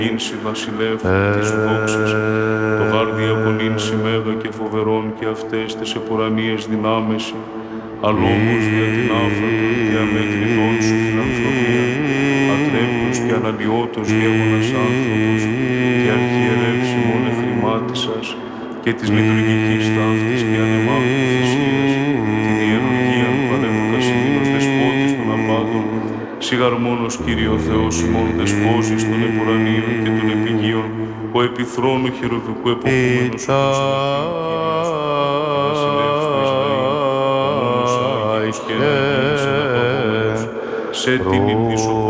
Ήνση βασιλεύ της δόξης, το γάρδια απολύνση μέγα και φοβερών και αυτές τις επουρανίες δυνάμεση, αλόγους δια την άφρατον και αμέτρητον σου φιλανθρωπία, ατρέπτος και αναλυότος γεύωνας άνθρωπος και αρχιερεύσιμον εχρημάτισας και της λειτουργικής ταύτης και ανεμάκου θυσίας, την ιερουργία πανεμοκασίμηνος δεσπότης των απάντων, σιγαρμόνος Κύριο Θεός ημών δεσπόζης των επουρανίων και των επιγείων, ο επιθρόνου χερουβικού εποχούμενος ο βασιλεύς του Ισραήλ, ο μόνος Άγιος και εναγγείλης εναπαγόμενος, σε τιμήν πίσω